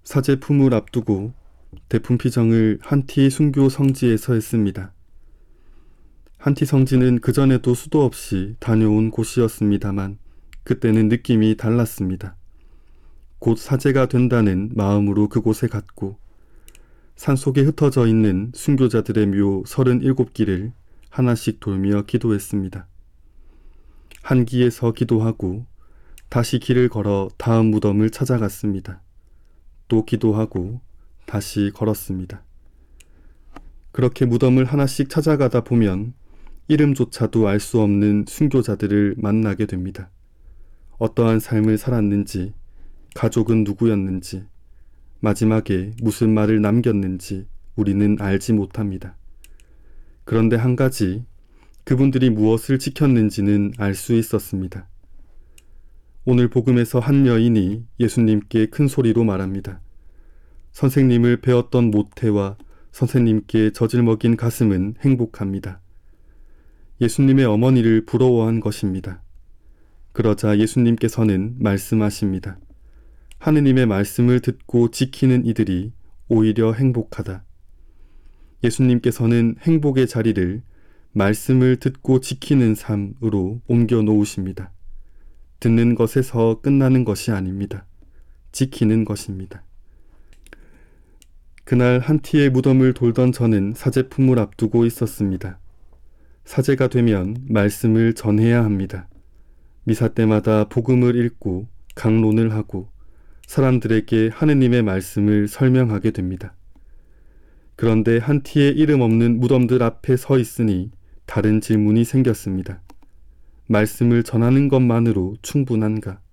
사제품을 앞두고 대품피정을 한티 순교 성지에서 했습니다. 한티 성지는 그전에도 수도 없이 다녀온 곳이었습니다만 그때는 느낌이 달랐습니다. 곧 사제가 된다는 마음으로 그곳에 갔고 산속에 흩어져 있는 순교자들의 묘 37기를 하나씩 돌며 기도했습니다. 한 기에서 기도하고 다시 길을 걸어 다음 무덤을 찾아갔습니다. 또 기도하고 다시 걸었습니다. 그렇게 무덤을 하나씩 찾아가다 보면 이름조차도 알 수 없는 순교자들을 만나게 됩니다. 어떠한 삶을 살았는지, 가족은 누구였는지, 마지막에 무슨 말을 남겼는지 우리는 알지 못합니다. 그런데 한 가지, 그분들이 무엇을 지켰는지는 알 수 있었습니다. 오늘 복음에서 한 여인이 예수님께 큰 소리로 말합니다. 선생님을 배웠던 모태와 선생님께 젖을 먹인 가슴은 행복합니다. 예수님의 어머니를 부러워한 것입니다. 그러자 예수님께서는 말씀하십니다. 하느님의 말씀을 듣고 지키는 이들이 오히려 행복하다. 예수님께서는 행복의 자리를 말씀을 듣고 지키는 삶으로 옮겨 놓으십니다. 듣는 것에서 끝나는 것이 아닙니다. 지키는 것입니다. 그날 한티의 무덤을 돌던 저는 사제품을 앞두고 있었습니다. 사제가 되면 말씀을 전해야 합니다. 미사 때마다 복음을 읽고 강론을 하고 사람들에게 하느님의 말씀을 설명하게 됩니다. 그런데 한티의 이름 없는 무덤들 앞에 서 있으니 다른 질문이 생겼습니다. 말씀을 전하는 것만으로 충분한가?